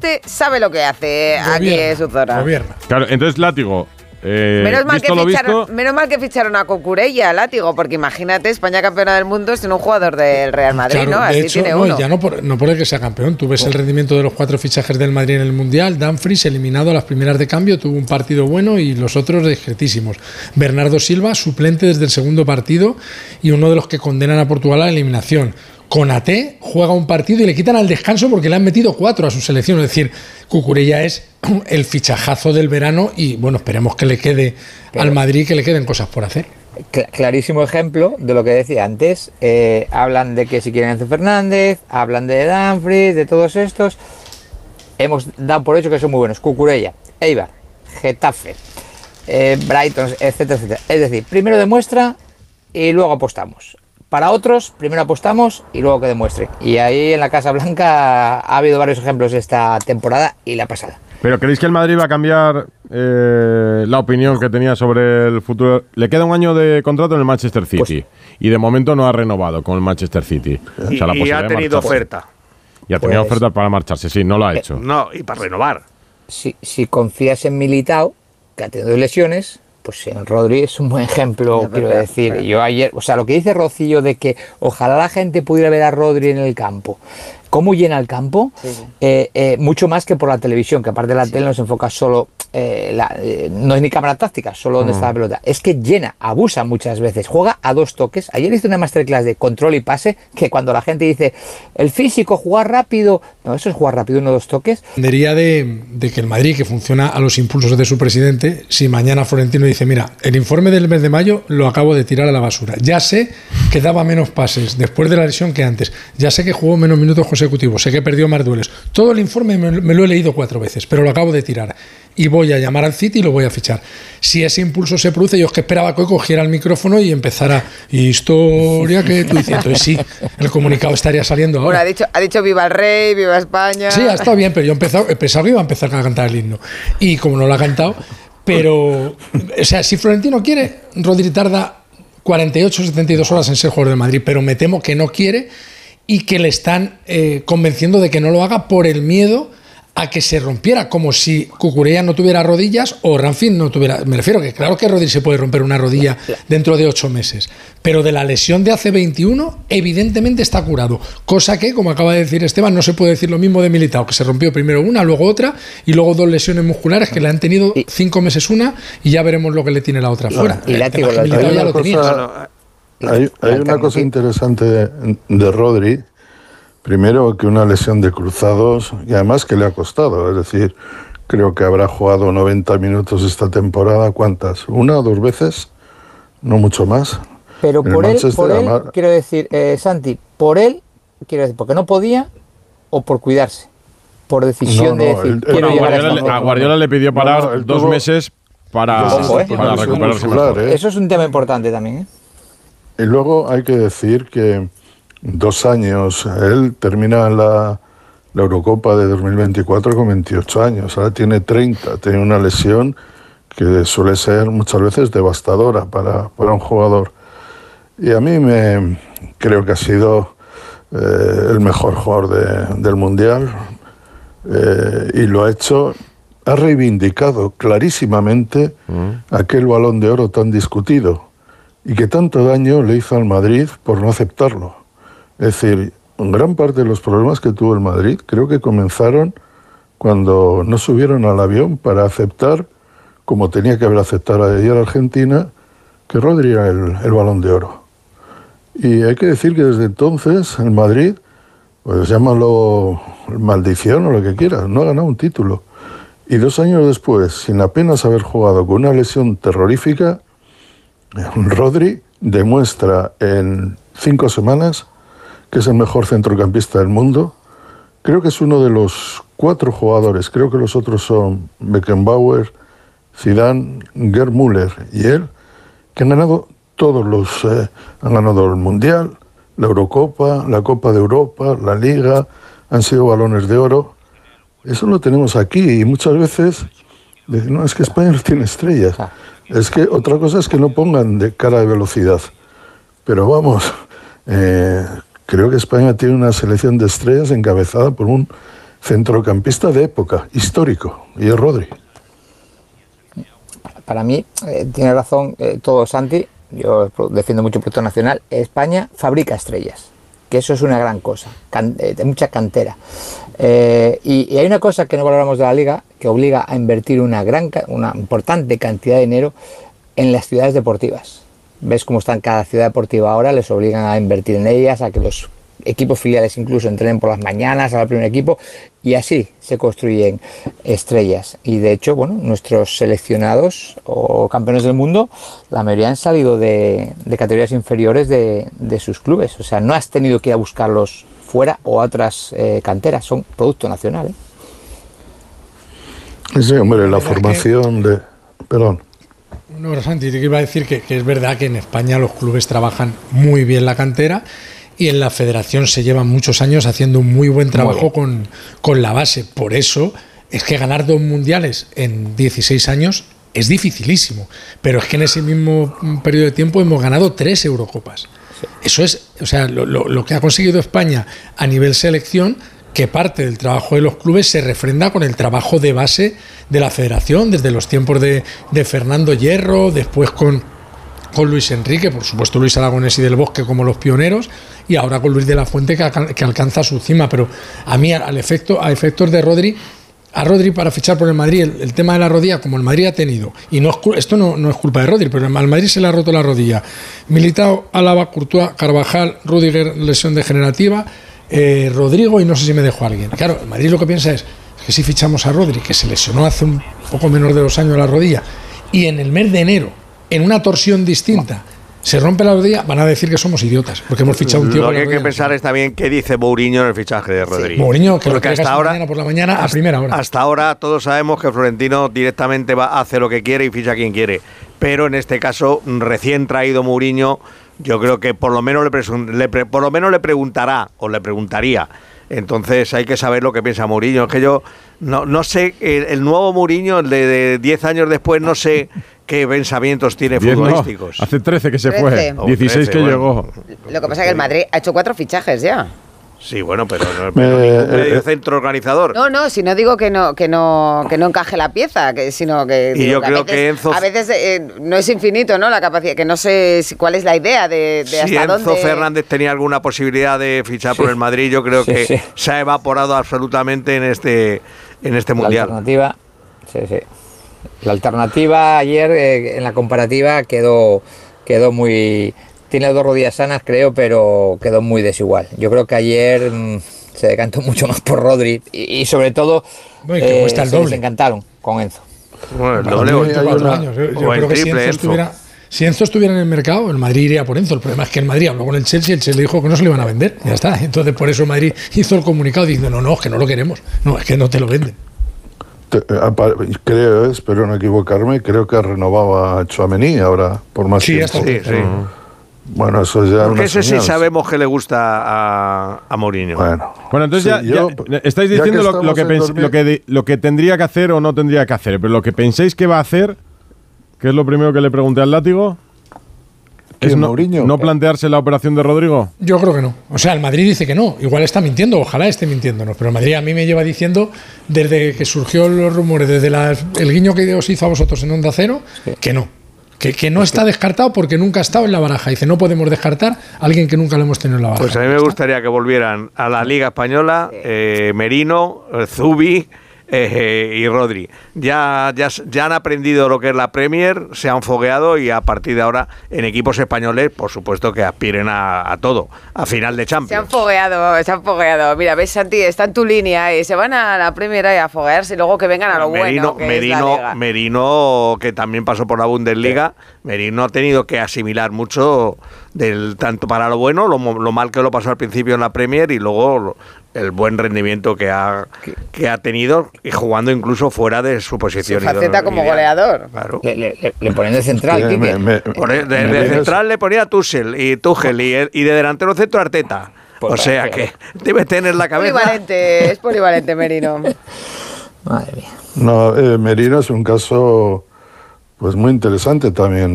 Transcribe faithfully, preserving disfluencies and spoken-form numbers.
este sabe lo que hace gobierna, aquí en su zona. Gobierna. Claro, entonces Látigo. Eh, menos, mal que lo ficharon, visto, menos mal que ficharon a Cucurella, Látigo, porque imagínate, España campeona del mundo sin un jugador del Real Madrid, claro, ¿no? Así de hecho, tiene no, uno. Ya no por, no por el que sea campeón. Tú ves oh. el rendimiento de los cuatro fichajes del Madrid en el Mundial. Dumfries, eliminado a las primeras de cambio, tuvo un partido bueno y los otros discretísimos. Bernardo Silva, suplente desde el segundo partido y uno de los que condenan a Portugal a la eliminación. Konaté juega un partido y le quitan al descanso porque le han metido cuatro a su selección. Es decir, Cucurella es el fichajazo del verano y bueno, esperemos que le quede Pero, al Madrid, que le queden cosas por hacer. Cl- clarísimo ejemplo de lo que decía antes. Eh, hablan de que si quieren Enzo Fernández, hablan de Dumfries, de todos estos. Hemos dado por hecho que son muy buenos. Cucurella, Eibar, Getafe, eh, Brighton, etcétera, etcétera. Es decir, primero demuestra y luego apostamos. Para otros, primero apostamos y luego que demuestre. Y ahí en la Casa Blanca ha habido varios ejemplos esta temporada y la pasada. ¿Pero creéis que el Madrid va a cambiar eh, la opinión que tenía sobre el futuro? Le queda un año de contrato en el Manchester City pues, y de momento no ha renovado con el Manchester City. Y, o sea, la y ha tenido oferta. Y ha tenido pues, oferta para marcharse, sí, no lo ha eh, hecho. No, y para renovar. Si, si confías en Militao, que ha tenido lesiones... Pues en Rodri es un buen ejemplo, no, quiero decir. Pero. Yo ayer, o sea, lo que dice Rocío de que ojalá la gente pudiera ver a Rodri en el campo. ¿Cómo llena el campo? Sí, sí. Eh, eh, mucho más que por la televisión, que aparte de la sí. tele no se enfoca solo, eh, la, eh, no es ni cámara táctica, solo donde mm. está la pelota. Es que llena, abusa muchas veces, juega a dos toques. Ayer hice una masterclass de control y pase, que cuando la gente dice, el físico, jugar rápido, no, eso es jugar rápido, uno o dos toques. Dependería de, de que el Madrid, que funciona a los impulsos de su presidente, si mañana Florentino dice, mira, el informe del mes de mayo lo acabo de tirar a la basura. Ya sé que daba menos pases después de la lesión que antes. Ya sé que jugó menos minutos consecutivos. Sé que perdió más duelos. Todo el informe me, me lo he leído cuatro veces, pero lo acabo de tirar. Y voy a llamar al City y lo voy a fichar. Si ese impulso se produce, yo es que esperaba que hoy cogiera el micrófono y empezara historia que tú dices. Entonces sí, el comunicado estaría saliendo ahora. Bueno, ha dicho, ha dicho viva el rey, viva España. Sí, ha estado bien, pero yo he, empezado, he pensado que iba a empezar a cantar el himno. Y como no lo ha cantado, pero... O sea, si Florentino quiere, Rodri tarda cuarenta y ocho, setenta y dos horas en ser jugador de Madrid, pero me temo que no quiere y que le están eh, convenciendo de que no lo haga por el miedo a que se rompiera, como si Cucurella no tuviera rodillas o Ramfin no tuviera... Me refiero que claro que Rodri se puede romper una rodilla dentro de ocho meses, pero de la lesión de hace veintiuno evidentemente está curado, cosa que, como acaba de decir Esteban, no se puede decir lo mismo de Militao, que se rompió primero una, luego otra, y luego dos lesiones musculares que le han tenido cinco meses una, y ya veremos lo que le tiene la otra fuera. Y la Militao ya lo tenía. Hay, hay una cosa interesante de, de Rodri. Primero, que una lesión de cruzados, y además que le ha costado. Es decir, creo que habrá jugado noventa minutos esta temporada. ¿Cuántas? ¿Una o dos veces? No mucho más. Pero por él, por él quiero decir, eh, Santi, por él, quiero decir, porque no podía o por cuidarse. Por decisión no, no, de decir, el, quiero bueno, a, Guardiola, a, a Guardiola le pidió parar no, no, dos tuvo, meses para, ojo, eh, para recuperarse mejor. ¿eh? Eso es un tema importante también, ¿eh? Y luego hay que decir que dos años, él termina la, la Eurocopa de dos mil veinticuatro con veintiocho años, ahora tiene treinta, tiene una lesión que suele ser muchas veces devastadora para, para un jugador. Y a mí me creo que ha sido eh, el mejor jugador de, del Mundial eh, y lo ha hecho, ha reivindicado clarísimamente mm. aquel Balón de Oro tan discutido y que tanto daño le hizo al Madrid por no aceptarlo. Es decir, gran parte de los problemas que tuvo el Madrid creo que comenzaron cuando no subieron al avión para aceptar, como tenía que haber aceptado ayer Argentina, que Rodri era el, el Balón de Oro. Y hay que decir que desde entonces el Madrid, pues llámalo maldición o lo que quieras, no ha ganado un título. Y dos años después, sin apenas haber jugado con una lesión terrorífica, Rodri demuestra en cinco semanas que es el mejor centrocampista del mundo. Creo que es uno de los cuatro jugadores, creo que los otros son Beckenbauer, Zidane, Gerd Müller y él, que han ganado todos los... Eh, han ganado el Mundial, la Eurocopa, la Copa de Europa, la Liga, han sido balones de oro. Eso lo tenemos aquí y muchas veces dicen, no, es que España no tiene estrellas. Es que otra cosa es que no pongan de cara de velocidad. Pero vamos, eh, creo que España tiene una selección de estrellas encabezada por un centrocampista de época, histórico, y es Rodri. Para mí, eh, tiene razón eh, todo Santi, yo defiendo mucho el proyecto nacional. España fabrica estrellas, que eso es una gran cosa, can, eh, de mucha cantera. Eh, y, y hay una cosa que no valoramos de la Liga, que obliga a invertir una, gran, una importante cantidad de dinero en las ciudades deportivas. Ves cómo están cada ciudad deportiva ahora, les obligan a invertir en ellas, a que los equipos filiales incluso entrenen por las mañanas al primer equipo, y así se construyen estrellas. Y de hecho, bueno, nuestros seleccionados o campeones del mundo, la mayoría han salido de, de categorías inferiores de, de sus clubes. O sea, no has tenido que ir a buscarlos fuera o a otras eh, canteras, son producto nacional, ¿eh? Sí, hombre, la formación que... de... Perdón. No, Santi, te iba a decir que, que es verdad que en España los clubes trabajan muy bien la cantera, y en la federación se llevan muchos años haciendo un muy buen trabajo con, con la base. Por eso es que ganar dos mundiales en dieciséis años es dificilísimo. Pero es que en ese mismo periodo de tiempo hemos ganado tres Eurocopas. Eso es, o sea, lo, lo, lo que ha conseguido España a nivel selección, que parte del trabajo de los clubes se refrenda con el trabajo de base de la federación, desde los tiempos de, de Fernando Hierro, después con, con Luis Enrique, por supuesto Luis Aragonés y Del Bosque como los pioneros, y ahora con Luis de la Fuente, que, que alcanza su cima. Pero a mí, al efecto, a efectos de Rodri, a Rodri para fichar por el Madrid, el, el tema de la rodilla, como el Madrid ha tenido, y no es, esto no, no es culpa de Rodri, pero al Madrid se le ha roto la rodilla. Militao, Álava, Courtois, Carvajal, Rüdiger, lesión degenerativa, eh, Rodrigo, y no sé si me dejo a alguien. Claro, el Madrid lo que piensa es que si fichamos a Rodri, que se lesionó hace un poco menos de dos años la rodilla, y en el mes de enero, en una torsión distinta, se rompe la rodilla, van a decir que somos idiotas, porque hemos fichado un tío. Lo que hay que pensar es también qué dice Mourinho en el fichaje de Rodri. Sí, Mourinho, que porque lo hasta ahora, mañana por la mañana a hasta, primera hora. Hasta ahora todos sabemos que Florentino directamente va a hacer lo que quiere y ficha a quien quiere. Pero en este caso, recién traído Mourinho, yo creo que por lo menos le, presun- le pre- por lo menos le preguntará o le preguntaría. Entonces hay que saber lo que piensa Mourinho. Es que yo no, no sé, el, el nuevo Mourinho, el de diez años después, no sé qué pensamientos tiene futbolísticos. No, hace trece que se trece. fue, dieciséis que bueno. llegó. Lo que pasa es que el Madrid ha hecho cuatro fichajes ya. Sí, bueno, pero no pero Eh, ningún medio eh, centro organizador. No, no, si no digo que no, que no, que no encaje la pieza, que, sino que. Y digo, yo que creo a veces, que Enzo- A veces eh, no es infinito, ¿no? La capacidad, que no sé si, cuál es la idea de, de Si hasta Enzo dónde. Fernández tenía alguna posibilidad de fichar Sí. por el Madrid, yo creo Sí, que sí. se ha evaporado absolutamente en este, en este La mundial. alternativa, sí, sí. La alternativa ayer eh, en la comparativa quedó, quedó muy... Tiene dos rodillas sanas, creo, pero quedó muy desigual. Yo creo que ayer mmm, se decantó mucho más por Rodri y, y sobre todo Bueno, y que cuesta el se doble. desencantaron con Enzo. Bueno, el Para doble mí o- hay veinticuatro una- años. Yo, yo o el creo que si triple Enzo, Enzo. estuviera, si Enzo estuviera en el mercado, el Madrid iría por Enzo. El problema es que el Madrid habló con el Chelsea y el Chelsea le dijo que no se lo iban a vender. Y ya está. Entonces por eso el Madrid hizo el comunicado diciendo, no, no, es que no lo queremos. No, es que no te lo venden. Te- apa- Creo, espero no equivocarme, creo que renovaba a Tchouaméni ahora por más Sí, tiempo. hasta Sí, sí. Bueno, eso ya es Porque una ese sí señal. sabemos que le gusta a, a Mourinho. Bueno, Bueno, entonces Sí, ya, yo- ya estáis ya que diciendo lo, lo estamos que en pens- dormir- lo, que de- lo que tendría que hacer o no tendría que hacer, pero lo que penséis que va a hacer, que es lo primero que le pregunté al látigo, es ¿Quién, no, Mourinho? no plantearse la operación de Rodrigo. Yo creo que no. O sea, el Madrid dice que no. Igual está mintiendo, ojalá esté mintiéndonos. Pero el Madrid a mí me lleva diciendo, desde que surgió los rumores, desde la- el guiño que os hizo a vosotros en Onda Cero, que no. Que, que no está descartado porque nunca ha estado en la baraja. Dice, no podemos descartar a alguien que nunca lo hemos tenido en la baraja. Pues a mí me gustaría que volvieran a la Liga Española eh, Merino, eh, Zubi eh, y Rodri. Ya, ya, ya han aprendido lo que es la Premier, se han fogueado y a partir de ahora en equipos españoles, por supuesto que aspiren a, a todo, a final de Se han Champions. fogueado, se han fogueado. Mira, ves, Santi, está en tu línea y se van a la primera y a foguearse y luego que vengan a lo Merino, bueno, que es la Merino, Liga. Merino, que también pasó por la Bundesliga, Merino ha tenido que asimilar mucho del tanto para lo bueno, lo, mo- lo mal que lo pasó al principio en la Premier y luego lo- el buen rendimiento que ha, que ha tenido y jugando incluso fuera de su posición. Su faceta como ideal. goleador. Claro. Le, le- le- le ponen de central, que Quique. me- me- Por- De, me de vienes- central le ponía Tuchel y Tuchel y, y de delantero centro Arteta. Pues o sea claro. que debe tener la cabeza. Polivalente, es polivalente Merino. Madre mía. No, eh, Merino es un caso pues muy interesante también.